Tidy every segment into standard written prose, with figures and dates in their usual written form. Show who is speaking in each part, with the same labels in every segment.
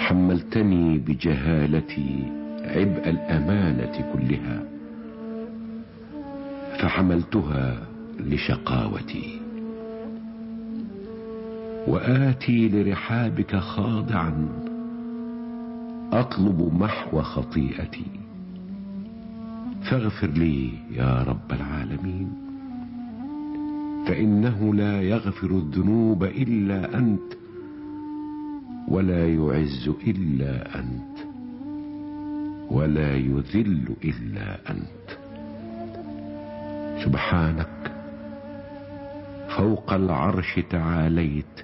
Speaker 1: حملتني بجهالتي عبء الأمانة كلها فحملتها لشقاوتي، وآتي لرحابك خاضعا أطلب محو خطيئتي، فاغفر لي يا رب العالمين، فإنه لا يغفر الذنوب إلا أنت، ولا يعز إلا أنت، ولا يذل إلا أنت. سبحانك فوق العرش تعاليت،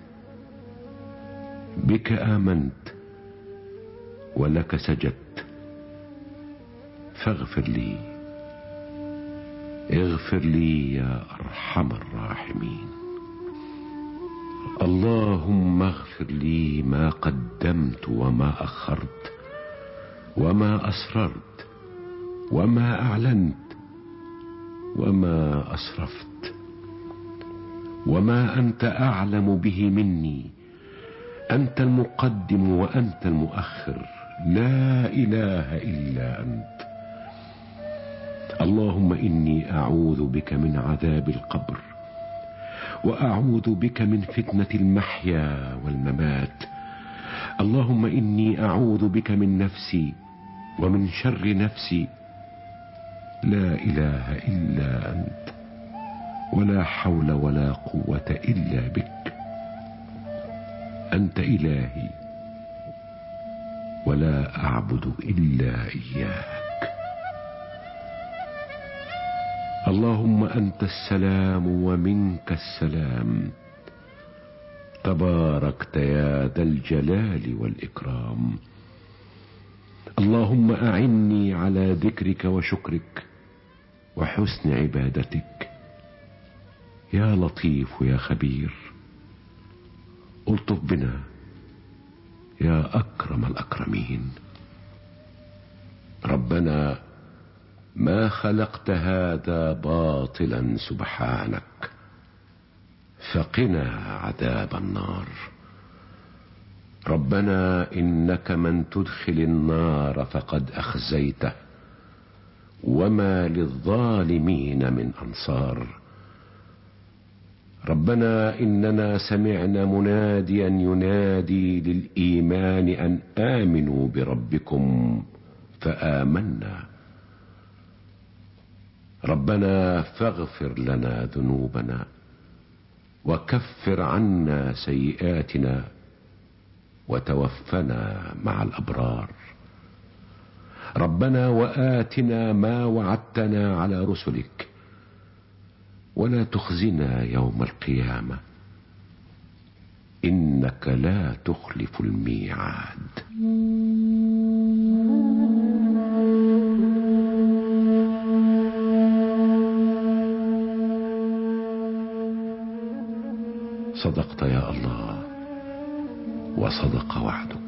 Speaker 1: بك آمنت ولك سجدت، فاغفر لي، اغفر لي يا أرحم الراحمين. اللهم اغفر لي ما قدمت وما أخرت وما أسررت وما أعلنت وما أسرفت، وما أنت أعلم به مني. أنت المقدم وأنت المؤخر، لا إله إلا أنت. اللهم إني أعوذ بك من عذاب القبر، وأعوذ بك من فتنة المحيا والممات. اللهم إني أعوذ بك من نفسي ومن شر نفسي، لا إله إلا أنت، ولا حول ولا قوة إلا بك. أنت إلهي ولا أعبد إلا إياك. اللهم أنت السلام ومنك السلام، تباركت يا ذا الجلال والإكرام. اللهم أعني على ذكرك وشكرك وحسن عبادتك. يا لطيف يا خبير، ألطف بنا يا أكرم الأكرمين. ربنا ما خلقت هذا باطلا سبحانك، فقنا عذاب النار. ربنا إنك من تدخل النار فقد أخزيته، وما للظالمين من أنصار. ربنا إننا سمعنا مناديا ينادي للإيمان أن آمنوا بربكم فآمنا. ربنا فاغفر لنا ذنوبنا وكفر عنا سيئاتنا وتوفنا مع الأبرار. ربنا وآتنا ما وعدتنا على رسلك، ولا تخزنا يوم القيامة، إنك لا تخلف الميعاد. صدقت يا الله وصدق وعدك.